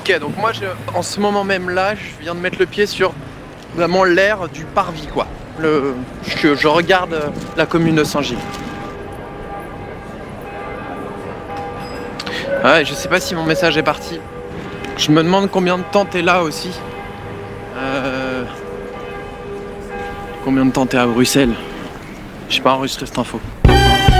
Ok, donc moi, en ce moment même là, je viens de mettre le pied sur vraiment l'air du parvis, quoi. Je regarde la commune de Saint-Gilles. Ouais, je sais pas si mon message est parti. Je me demande combien de temps t'es là aussi. Combien de temps t'es à Bruxelles? J'ai pas enregistré cette info.